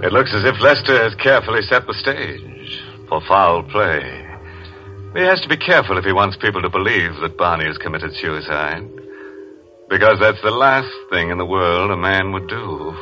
It looks as if Lester has carefully set the stage for foul play. He has to be careful if he wants people to believe that Barney has committed suicide. Because that's the last thing in the world a man would do.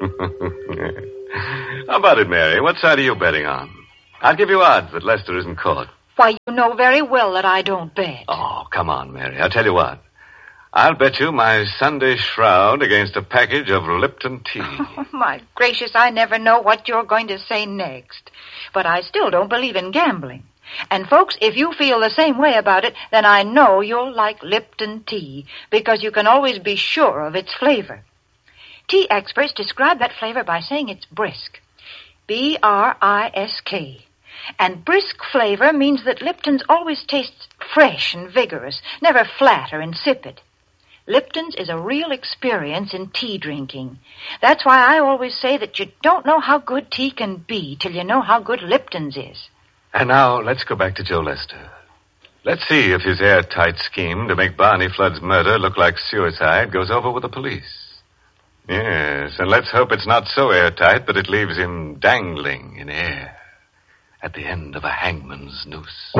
How about it, Mary? What side are you betting on? I'll give you odds that Lester isn't caught. Why, you know very well that I don't bet. Oh, come on, Mary. I'll tell you what. I'll bet you my Sunday shroud against a package of Lipton tea. Oh, my gracious, I never know what you're going to say next. But I still don't believe in gambling. And, folks, if you feel the same way about it, then I know you'll like Lipton tea, because you can always be sure of its flavor. Tea experts describe that flavor by saying it's brisk. B-R-I-S-K. And brisk flavor means that Lipton's always tastes fresh and vigorous, never flat or insipid. Lipton's is a real experience in tea drinking. That's why I always say that you don't know how good tea can be till you know how good Lipton's is. And now, let's go back to Joe Lester. Let's see if his airtight scheme to make Barney Flood's murder look like suicide goes over with the police. Yes, and let's hope it's not so airtight that it leaves him dangling in air at the end of a hangman's noose.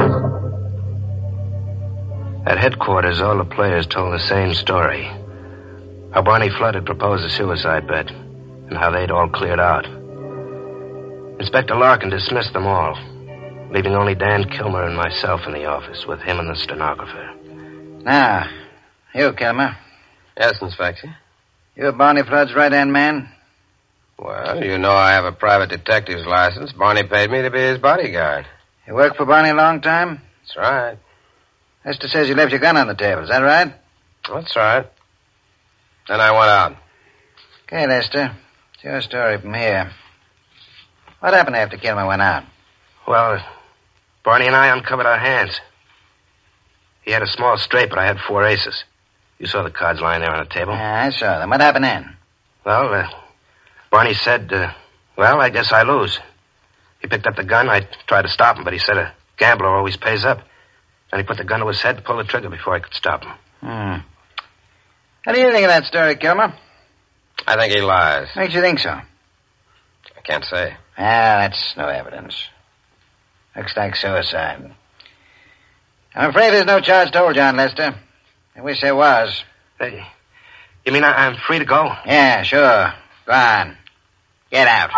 At headquarters, all the players told the same story. How Barney Flood had proposed a suicide bet, and how they'd all cleared out. Inspector Larkin dismissed them all, leaving only Dan Kilmer and myself in the office with him and the stenographer. Now, you, Kilmer. Yes, Inspector. You're Barney Flood's right-hand man? Well, you know I have a private detective's license. Barney paid me to be his bodyguard. You worked for Barney a long time? That's right. Lester says you left your gun on the table. Is that right? That's right. Then I went out. Okay, Lester. It's your story from here. What happened after Kilmer went out? Well, Barney and I uncovered our hands. He had a small straight, but I had 4 aces. You saw the cards lying there on the table. Yeah, I saw them. What happened then? Well, Barney said, well, I guess I lose. He picked up the gun. I tried to stop him, but he said a gambler always pays up. Then he put the gun to his head to pull the trigger before I could stop him. How do you think of that story, Kilmer? I think he lies. Makes you think so? I can't say. That's no evidence. Looks like suicide. I'm afraid there's no charge told, John Lester. I wish there was. Hey, you mean I'm free to go? Yeah, sure. Go on. Get out.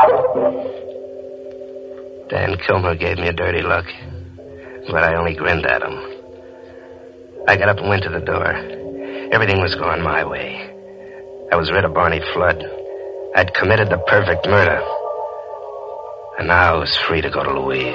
Dan Kilmer gave me a dirty look, but I only grinned at him. I got up and went to the door. Everything was going my way. I was rid of Barney Flood. I'd committed the perfect murder. And now I was free to go to Louise.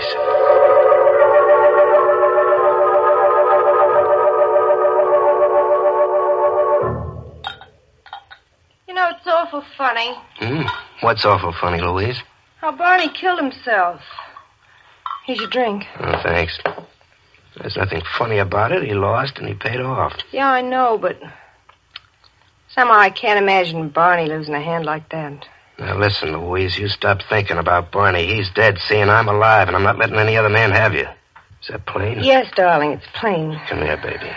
You know, it's awful funny. What's awful funny, Louise? How Barney killed himself. Here's your drink. Oh, thanks. There's nothing funny about it. He lost and he paid off. Yeah, I know, but somehow I can't imagine Barney losing a hand like that. Now, listen, Louise, you stop thinking about Barney. He's dead, see, and I'm alive, and I'm not letting any other man have you. Is that plain? Yes, darling, it's plain. Come here, baby.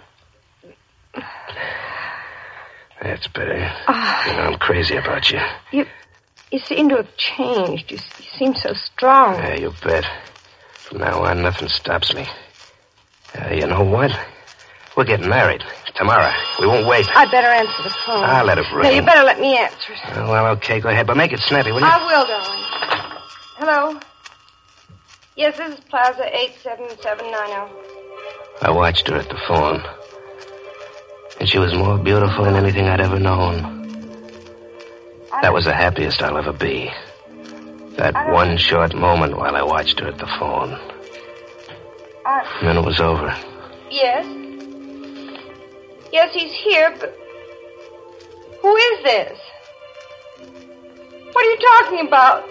That's better. You know, I'm crazy about you. You seem to have changed. You seem so strong. Yeah, you bet. From now on, nothing stops me. You know what? We're getting married tomorrow. We won't wait. I'd better answer the phone. I'll let it ring. No, you better let me answer it. Well, okay, go ahead, but make it snappy, will you? I will, darling. Hello? Yes, this is Plaza 87790. I watched her at the phone. And she was more beautiful than anything I'd ever known. That was the happiest I'll ever be. That one short moment while I watched her at the phone. And then it was over. Yes? Yes, he's here, but who is this? What are you talking about?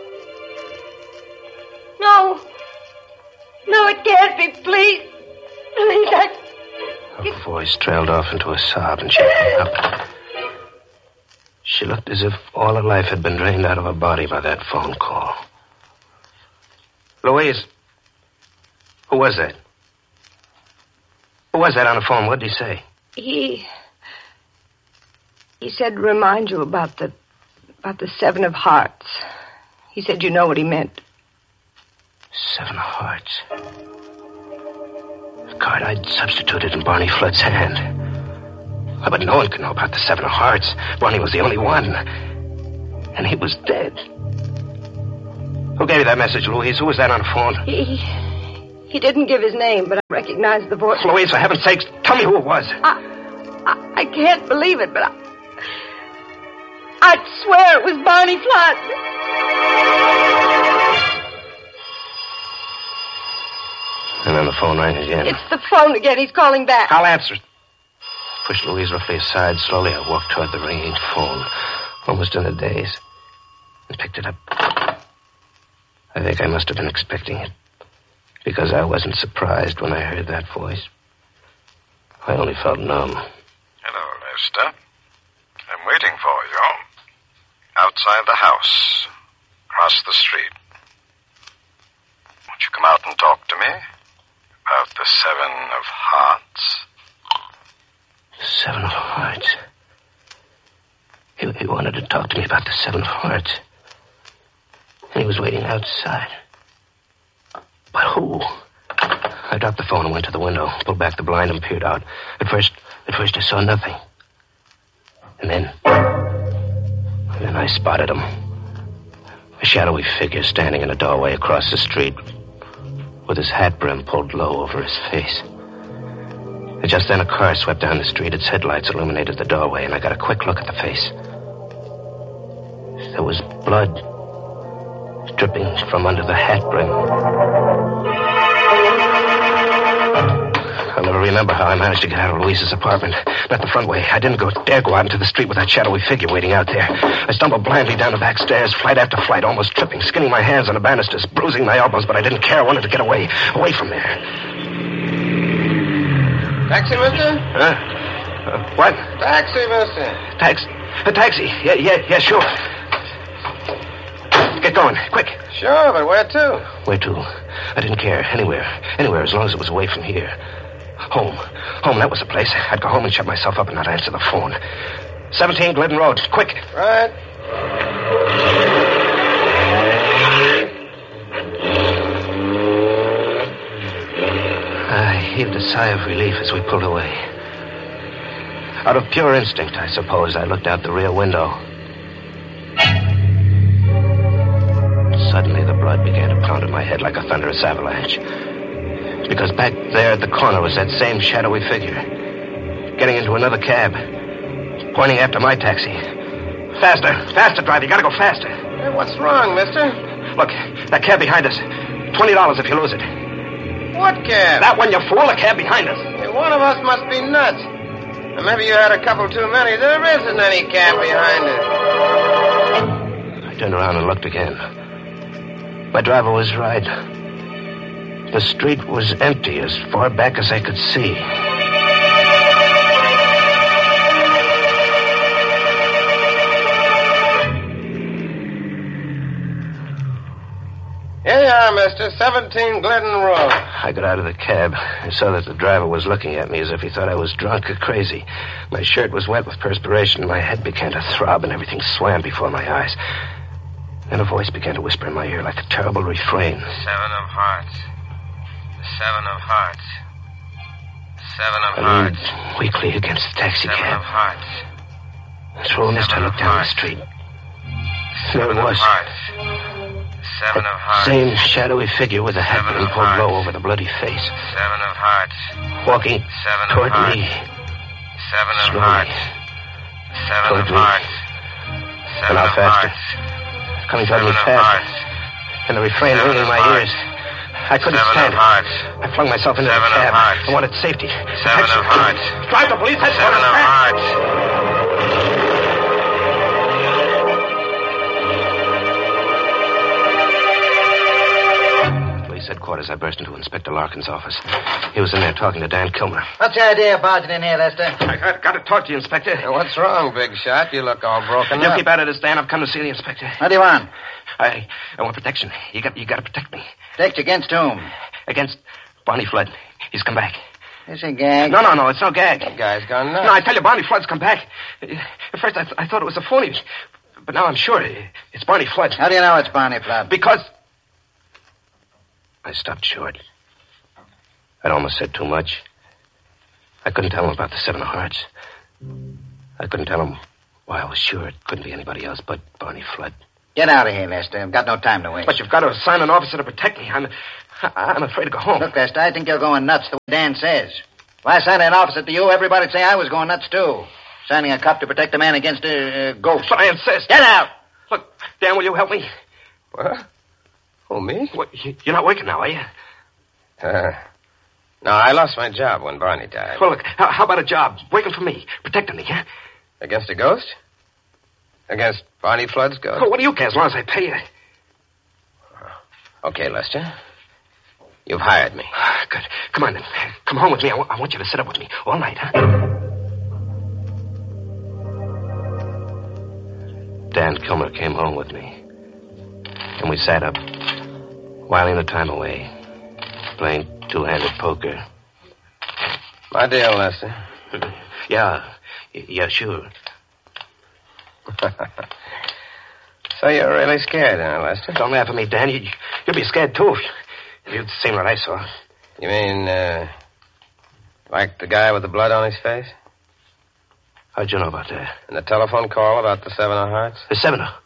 No. No, it can't be. Please. Please, Her voice trailed off into a sob, and she hung up. She looked as if all her life had been drained out of her body by that phone call. Louise, who was that? Who was that on the phone? What did he say? He said to remind you about the 7 of hearts. He said you know what he meant. 7 hearts. The card I'd substituted in Barney Flood's hand. Oh, but no one could know about the 7 hearts. Barney was the only one. And he was dead. Who gave you that message, Louise? Who was that on the phone? He didn't give his name, but I recognized the voice. Louise, for heaven's sakes, tell me who it was. I can't believe it, but I'd swear it was Barney Flood. And then the phone rang again. It's the phone again. He's calling back. I'll answer it. Pushed Louise roughly aside. Slowly, I walked toward the ringing phone, almost in a daze, and picked it up. I think I must have been expecting it, because I wasn't surprised when I heard that voice. I only felt numb. Hello, Lester. I'm waiting for you. Outside the house. Across the street. Won't you come out and talk to me? About the 7 of hearts. 7 of hearts. He wanted to talk to me about the 7 of hearts. And he was waiting outside. But who? I dropped the phone and went to the window, pulled back the blind and peered out. At first I saw nothing. And then I spotted him. A shadowy figure standing in a doorway across the street with his hat brim pulled low over his face. And just then a car swept down the street. Its headlights illuminated the doorway, and I got a quick look at the face. There was blood dripping from under the hat brim. I'll never remember how I managed to get out of Louise's apartment. Not the front way. I didn't dare go out into the street with that shadowy figure waiting out there. I stumbled blindly down the back stairs, flight after flight, almost tripping, skinning my hands on the banisters, bruising my elbows, but I didn't care. I wanted to get away from there. Taxi, mister? What? Taxi, mister. A taxi. Yeah, sure. Get going, quick. Sure, but where to? Where to? I didn't care. Anywhere, as long as it was away from here. Home, that was the place. I'd go home and shut myself up and not answer the phone. 17 Glidden Road, quick. Right. I heaved a sigh of relief as we pulled away. Out of pure instinct, I suppose, I looked out the rear window. Suddenly, the blood began to pound in my head like a thunderous avalanche. Because back there at the corner was that same shadowy figure. Getting into another cab. Pointing after my taxi. Faster, driver. You gotta go faster. Hey, what's wrong, mister? Look, that cab behind us. $20 if you lose it. What cab? That one, you fool. The cab behind us. Hey, one of us must be nuts. Or maybe you had a couple too many. There isn't any cab behind us. I turned around and looked again. My driver was right. The street was empty as far back as I could see. Here you are, mister. 17 Glidden Road. I got out of the cab. I saw that the driver was looking at me as if he thought I was drunk or crazy. My shirt was wet with perspiration. My head began to throb and everything swam before my eyes. Then a voice began to whisper in my ear like a terrible refrain. 7 of hearts. 7 of hearts. 7 of I hearts. leaned weakly against the taxi 7 cab. of hearts. Through a mist, I looked down the street. There it was. 7 of hearts. Same shadowy figure with a hat brim pulled low over the bloody face. 7 of hearts. Walking 7 toward of hearts. me. 7 of Slowly. hearts. 7 Toward of me. hearts. 7 now of faster. hearts. Coming toward me 7 of fast. hearts. And the refrain 7 ringing in of my hearts. ears. I couldn't 7 stand of it. hearts. I flung myself into 7 the of cab. hearts. I wanted safety. 7 of hearts. Drive the police 7 headquarters. of fast. hearts. Police headquarters, I burst into Inspector Larkin's office. He was in there talking to Dan Kilmer. What's the idea of barging in here, Lester? I got to talk to you, Inspector. Hey, what's wrong, big shot? You look all broken You up. keep out of this, Dan. I've come to see the Inspector. What do you want? I want protection. You got to protect me. Protect against whom? Against Barney Flood. He's come back. Is he gag? No, it's no gag. That guy's gone nuts. No, I tell you, Barney Flood's come back. At first, I thought it was a phony. But now I'm sure it's Barney Flood. How do you know it's Barney Flood? Because... I stopped short. I'd almost said too much. I couldn't tell him about the 7 of Hearts. I couldn't tell him why I was sure it couldn't be anybody else but Barney Flood. Get out of here, Lester. I've got no time to waste. But you've got to assign an officer to protect me. I'm afraid to go home. Look, Lester, I think you're going nuts the way Dan says. If I assigned an officer to you, everybody'd say I was going nuts, too. Signing a cop to protect a man against a ghost. But I insist. Get out! Look, Dan, will you help me? What? Oh, me? What, you're not working now, are you? No, I lost my job when Barney died. Well, look, how about a job? Working for me. Protecting me, huh? Against a ghost? Against Barney Flood's ghost? Well, what do you care as long as I pay you? Okay, Lester. You've hired me. Good. Come on, then. Come home with me. I want you to sit up with me all night, huh? Dan Kilmer came home with me. And we sat up, whiling the time away, playing two-handed poker. My deal, Lester. Yeah, sure. So you're really scared, huh, Lester? Don't laugh at me, Dan. You'd be scared, too, if you'd seen what I saw. You mean, like the guy with the blood on his face? How'd you know about that? And the telephone call about the 7 of Hearts? The 7 of...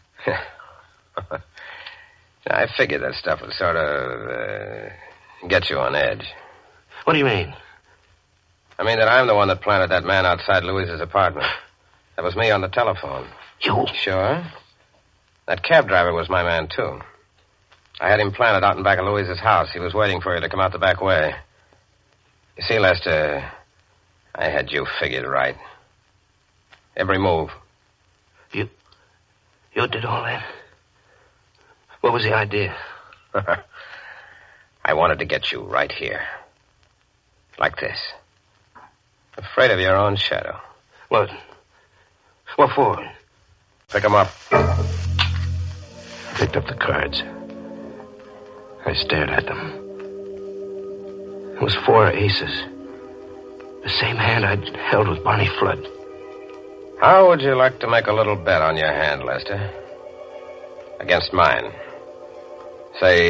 I figured that stuff would sort of, get you on edge. What do you mean? I mean that I'm the one that planted that man outside Louise's apartment. That was me on the telephone. You? Sure. That cab driver was my man, too. I had him planted out in back of Louise's house. He was waiting for you to come out the back way. You see, Lester, I had you figured right. Every move. You did all that? What was the idea? I wanted to get you right here. Like this. Afraid of your own shadow. What? What for? Pick 'em up. Picked up the cards. I stared at them. It was 4 aces. The same hand I'd held with Barney Flood. How would you like to make a little bet on your hand, Lester? Against mine. Say,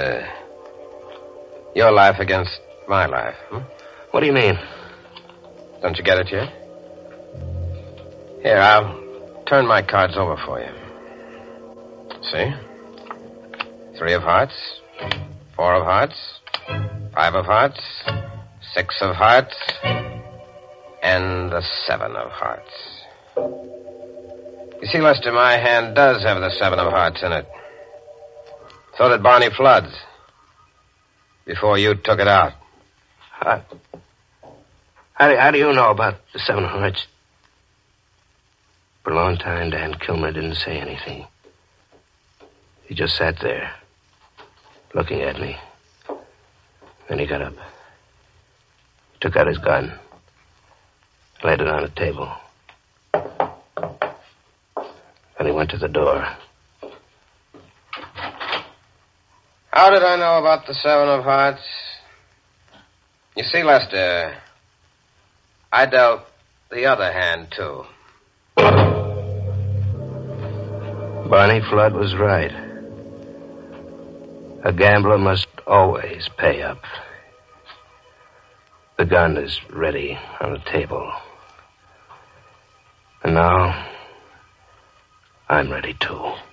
your life against my life. What do you mean? Don't you get it yet? Here, I'll turn my cards over for you. See? 3 of hearts, 4 of hearts, 5 of hearts, 6 of hearts, and the 7 of hearts. You see, Lester, my hand does have the 7 of hearts in it. So did Barney Flood's. Before you took it out. How do you know about the 7 of hearts? For a long time, Dan Kilmer didn't say anything. He just sat there, looking at me. Then he got up. He took out his gun, laid it on the table. Then he went to the door. How did I know about the 7 of hearts? You see, Lester, I dealt the other hand, too. Barney Flood was right. A gambler must always pay up. The gun is ready on the table. And now, I'm ready, too.